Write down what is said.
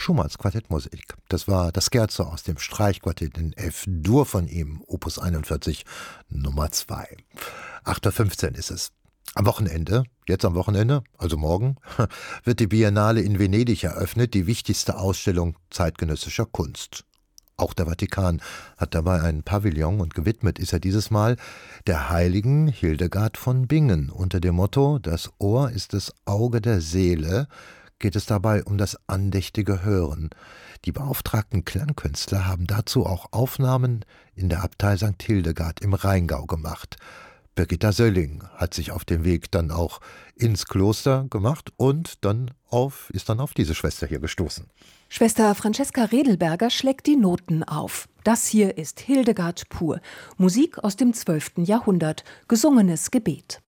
Schumanns Quartettmusik. Das war das Scherzo aus dem Streichquartett in F-Dur von ihm, Opus 41, Nummer 2. 8:15 Uhr ist es. Am Wochenende, jetzt am Wochenende, also morgen, wird die Biennale in Venedig eröffnet, die wichtigste Ausstellung zeitgenössischer Kunst. Auch der Vatikan hat dabei einen Pavillon und gewidmet ist er dieses Mal der heiligen Hildegard von Bingen. Unter dem Motto »Das Ohr ist das Auge der Seele« geht es dabei um das andächtige Hören. Die beauftragten Klangkünstler haben dazu auch Aufnahmen in der Abtei St. Hildegard im Rheingau gemacht. Birgitta Sölling hat sich auf den Weg dann auch ins Kloster gemacht und ist dann auf diese Schwester hier gestoßen. Schwester Francesca Redelberger schlägt die Noten auf. Das hier ist Hildegard pur, Musik aus dem 12. Jahrhundert, gesungenes Gebet.